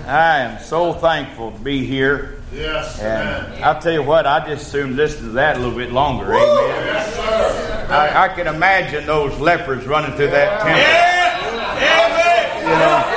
I am so thankful to be here. Yes, and I'll tell you what, I just soon listen to that a little bit longer. Amen. Yes, sir. I can imagine those lepers running through that temple. Yeah. You know.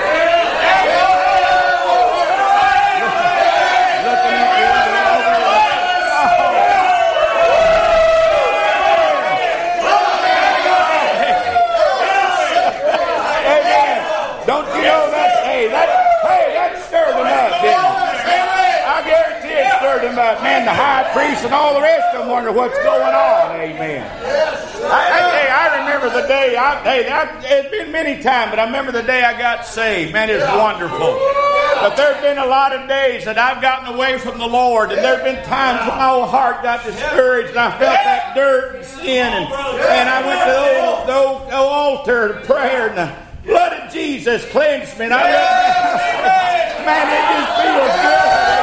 Man, the high priest and all the rest of them wonder what's going on. Amen. I remember the day. It's been many times, but I remember the day I got saved. Man, it's wonderful. But there have been a lot of days that I've gotten away from the Lord, and there have been times when my old heart got discouraged, and I felt that dirt and sin, and I went to the old altar of prayer, and the blood of Jesus cleansed me. And man, it just feels good.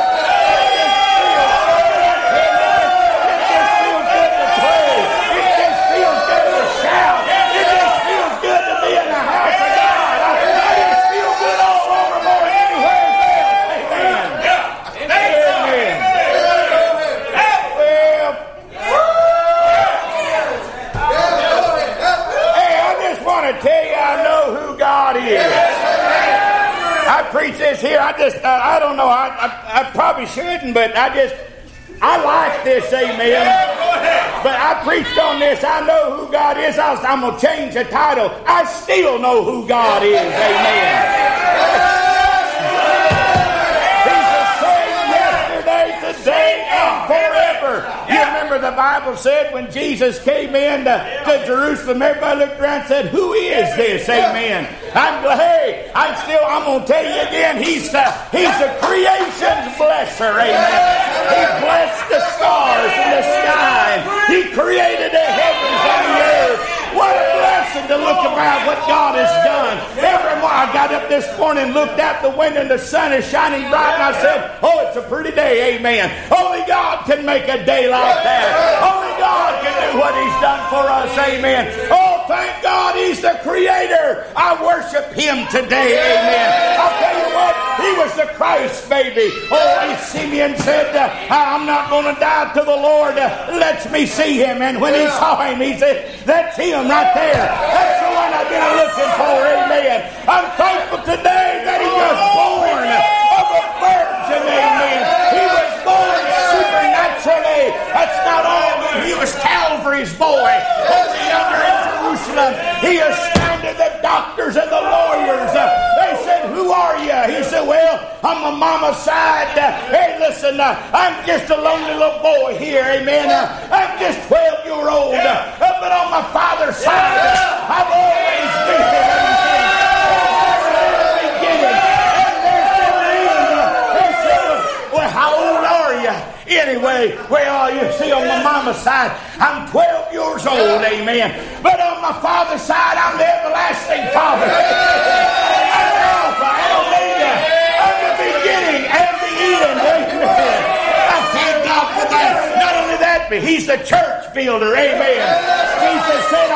I preach this here. I don't know. I probably shouldn't, but I like this, amen. But I preached on this. I know who God is. I'm going to change the title. I still know who God is, amen. He's the same yesterday, today, and forever. You remember the Bible said when Jesus came in to Jerusalem, everybody looked around and said, who is this? Amen. I'm going to tell you again, he's the creation's blesser. Amen. He blessed the stars in the sky. He created the heavens and the earth. What a blessing to look around what God has done. I got up this morning, looked out the window, and the sun is shining bright, and I said, oh, it's a pretty day, amen. Only God can make a day like that. Only God can do what he's done for us, amen. Oh, thank God he's the creator. I worship him today, amen. I'll tell you what, he was the Christ baby. Oh, Simeon said, I'm not going to die till the Lord lets me see him. And when he saw him, he said, that's him right there. That's the one I've been looking for, amen. I'm thankful today that he was born of a virgin, amen. He was born supernaturally. That's not all, but he was Calvary's boy. Holy under in Jerusalem. He astounded the doctors and the lawyers. They said, who are you? He said, well, I'm on mama's side. Hey, listen, I'm just a lonely little boy here, amen. I'm just 12-year-old. But on my father's side, I've always been anyway, well, you see, on my mama's side, I'm 12 years old, amen. But on my father's side, I'm the everlasting Father. I'm Alpha and Omega. I'm the beginning and the end, amen. I thank God for that. Not only that, but he's the church builder, amen. Jesus said,